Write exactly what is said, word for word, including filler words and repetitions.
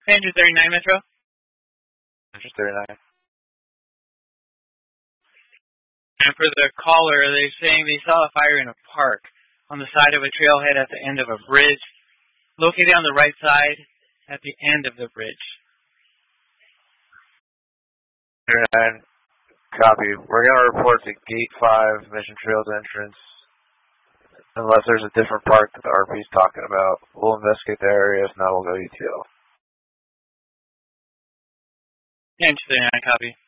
Andrew thirty-nine, Metro. Andrew thirty-nine. And for the caller, they're saying they saw a fire in a park on the side of a trailhead at the end of a bridge, located on the right side at the end of the bridge. thirty-nine. Copy. We're going to report to Gate five, Mission Trails entrance. Unless there's a different park that the R P's talking about. We'll investigate the area, if not, we'll go E T L. Andrew thirty-nine, copy.